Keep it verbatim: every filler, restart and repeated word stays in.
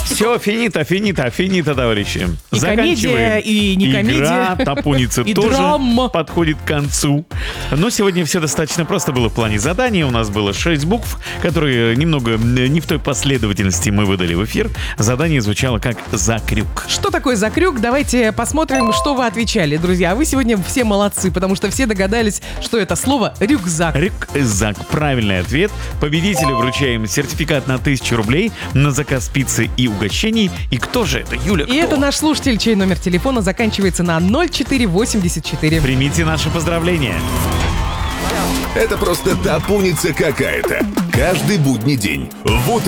Все, финита, финита, финита, товарищи. И комедия, и не комедия. Игра Тапуница И тоже драма. подходит к концу. Но сегодня все достаточно просто было в плане задания. У нас было шесть букв, которые немного не в той последовательности мы выдали в эфир. Задание звучало как «закрюк». Что такое закрюк? Давайте посмотрим, что вы отвечали, друзья. Вы сегодня все молодцы, потому что все догадались, что это слово «рюкзак». Рюкзак. Правильный ответ. Победителю вручаем сертификат на тысячу рублей на заказ пиццы и угощений. И кто же это, Юля? И кто? это наш слушатель, чей номер телефона заканчивается на ноль четыре восемьдесят четыре. Примите наши поздравления. Это просто Тапуница какая-то. Каждый будний день в утро